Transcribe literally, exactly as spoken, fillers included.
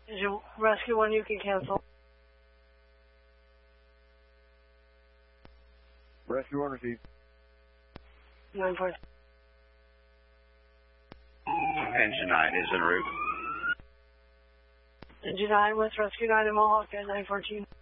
Did you rescue one? You can cancel. Rescue one received. nine four. Engine nine is en route. Engine nine with rescue nine in Mohawk at nine fourteen.